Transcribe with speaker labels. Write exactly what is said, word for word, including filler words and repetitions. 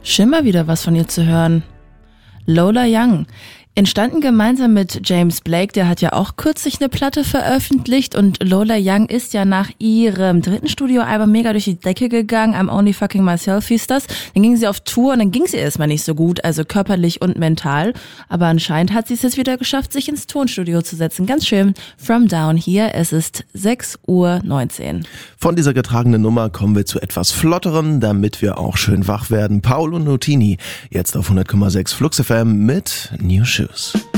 Speaker 1: Schön mal wieder was von ihr zu hören. Lola Young. Entstanden gemeinsam mit James Blake, der hat ja auch kürzlich eine Platte veröffentlicht, und Lola Young ist ja nach ihrem dritten Studioalbum mega durch die Decke gegangen. I'm Only Fucking Myself hieß das. Dann ging sie auf Tour und dann ging sie erstmal nicht so gut, also körperlich und mental. Aber anscheinend hat sie es jetzt wieder geschafft, sich ins Tonstudio zu setzen. Ganz schön. From Down hier, es ist sechs Uhr neunzehn.
Speaker 2: Von dieser getragenen Nummer kommen wir zu etwas Flotterem, damit wir auch schön wach werden. Paolo Nutini, jetzt auf hundert Komma sechs Flux F M mit New Shoes.